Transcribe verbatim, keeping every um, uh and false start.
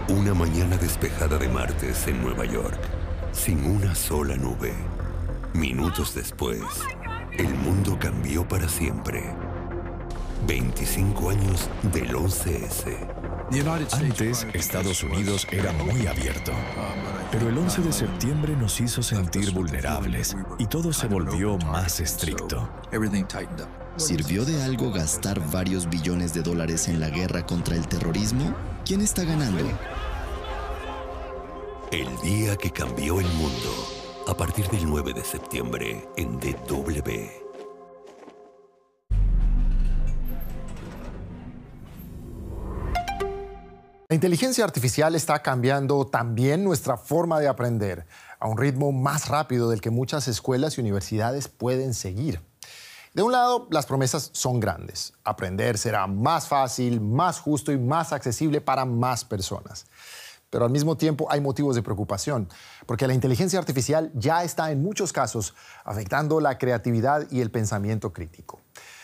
Una mañana despejada de martes en Nueva York, sin una sola nube. Minutos después, el mundo cambió para siempre. veinticinco años del once ese. Antes, Estados Unidos era muy abierto, pero el once de septiembre nos hizo sentir vulnerables y todo se volvió más estricto. ¿Sirvió de algo gastar varios billones de dólares en la guerra contra el terrorismo? ¿Quién está ganando? El día que cambió el mundo, a partir del nueve de septiembre en D W. La inteligencia artificial está cambiando también nuestra forma de aprender a un ritmo más rápido del que muchas escuelas y universidades pueden seguir. De un lado, las promesas son grandes. Aprender será más fácil, más justo y más accesible para más personas. Pero al mismo tiempo hay motivos de preocupación, porque la inteligencia artificial ya está en muchos casos afectando la creatividad y el pensamiento crítico.